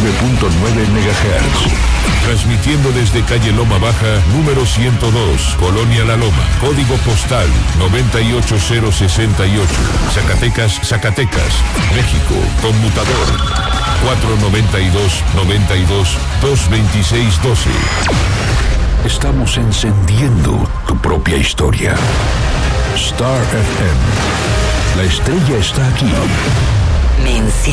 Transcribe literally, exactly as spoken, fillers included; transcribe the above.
nueve punto nueve megahertz. Transmitiendo desde calle Loma Baja, número ciento dos, Colonia La Loma, código postal noventa y ocho cero sesenta y ocho, Zacatecas, Zacatecas, México, conmutador cuatro noventa y dos, noventa y dos, dos veintiséis doce. Estamos encendiendo tu propia historia. Star F M. La estrella está aquí.